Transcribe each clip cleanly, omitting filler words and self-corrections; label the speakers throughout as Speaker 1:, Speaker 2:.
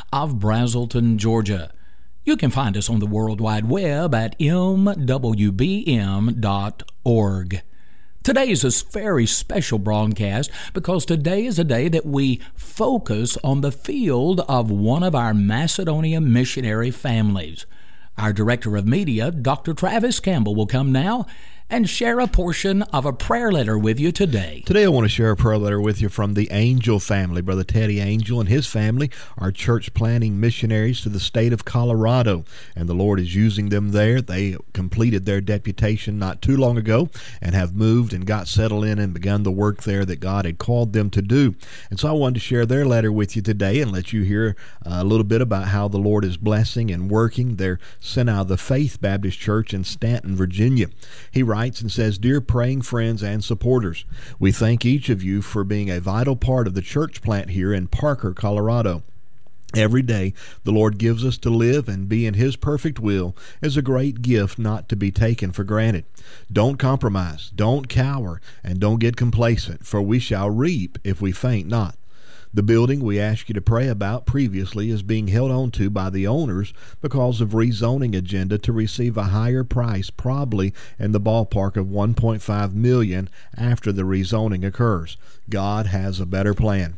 Speaker 1: of Brazelton, Georgia. You can find us on the World Wide Web at mwbm.org. Today is a very special broadcast because today is a day that we focus on the field of one of our Macedonia missionary families. Our Director of Media, Dr. Travis Campbell, will come now and share a portion of a prayer letter with you today.
Speaker 2: Today I want to share a prayer letter with you from the Angel family. Brother Teddy Angel and his family are church planting missionaries to the state of Colorado, and the Lord is using them there. They completed their deputation not too long ago and have moved and got settled in and begun the work there that God had called them to do. And so I wanted to share their letter with you today and let you hear a little bit about how the Lord is blessing and working. They're sent out of the Faith Baptist Church in Stanton, Virginia. He writes and says, "Dear praying friends and supporters, we thank each of you for being a vital part of the church plant here in Parker, Colorado. Every day the Lord gives us to live and be in His perfect will is a great gift not to be taken for granted. Don't compromise, don't cower, and don't get complacent, for we shall reap if we faint not. The building we asked you to pray about previously is being held on to by the owners because of rezoning agenda to receive a higher price, probably in the ballpark of $1.5 million after the rezoning occurs. God has a better plan."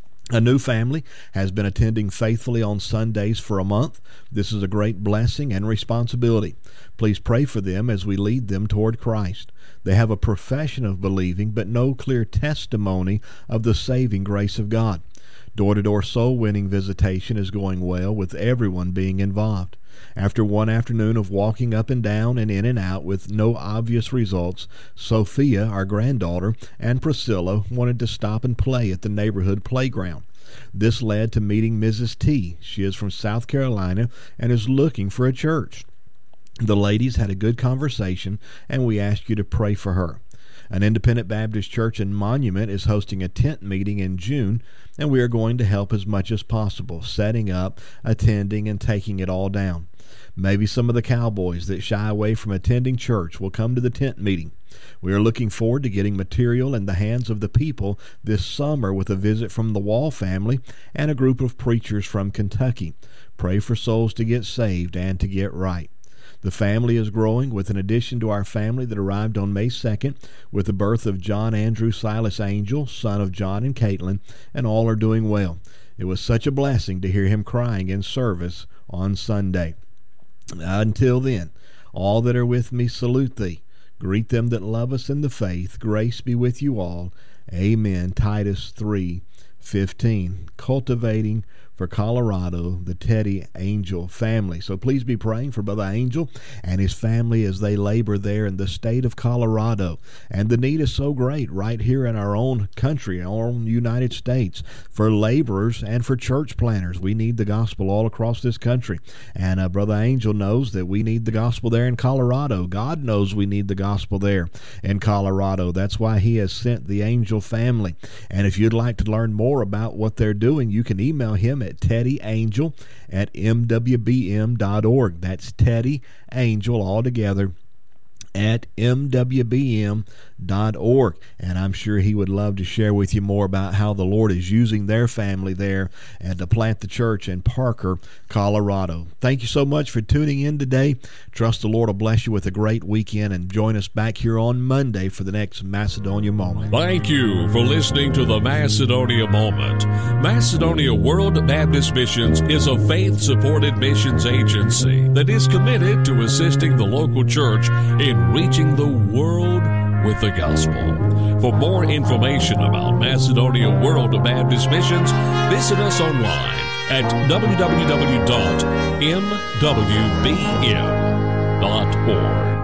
Speaker 2: A new family has been attending faithfully on Sundays for a month. This is a great blessing and responsibility. Please pray for them as we lead them toward Christ. They have a profession of believing, but no clear testimony of the saving grace of God. Door-to-door soul-winning visitation is going well, with everyone being involved. After one afternoon of walking up and down and in and out with no obvious results, Sophia, our granddaughter, and Priscilla wanted to stop and play at the neighborhood playground. This led to meeting Mrs. T. She is from South Carolina and is looking for a church. The ladies had a good conversation, and we asked you to pray for her. An independent Baptist church in Monument is hosting a tent meeting in June, and we are going to help as much as possible, setting up, attending, and taking it all down. Maybe some of the cowboys that shy away from attending church will come to the tent meeting. We are looking forward to getting material in the hands of the people this summer with a visit from the Wall family and a group of preachers from Kentucky. Pray for souls to get saved and to get right. The family is growing with an addition to our family that arrived on May 2nd with the birth of John Andrew Silas Angel, son of John and Caitlin, and all are doing well. It was such a blessing to hear him crying in service on Sunday. Until then, all that are with me salute thee. Greet them that love us in the faith. Grace be with you all. Amen. Titus 3:15. Cultivating for Colorado, the Teddy Angel family. So please be praying for Brother Angel and his family as they labor there in the state of Colorado. And the need is so great right here in our own country, our own United States, for laborers and for church planters. We need the gospel all across this country. And Brother Angel knows that we need the gospel there in Colorado. God knows we need the gospel there in Colorado. That's why He has sent the Angel family. And if you'd like to learn more about what they're doing, you can email him at teddyangel@mwbm.org. That's Teddy Angel all together at mwbm.org. And I'm sure he would love to share with you more about how the Lord is using their family there and to plant the church in Parker, Colorado. Thank you so much for tuning in today. Trust the Lord will bless you with a great weekend, and join us back here on Monday for the next Macedonia Moment.
Speaker 3: Thank you for listening to the Macedonia Moment. Macedonia World Baptist Missions is a faith-supported missions agency that is committed to assisting the local church in reaching the world with the gospel. For more information about Macedonia World Baptist Missions, visit us online at www.mwbm.org.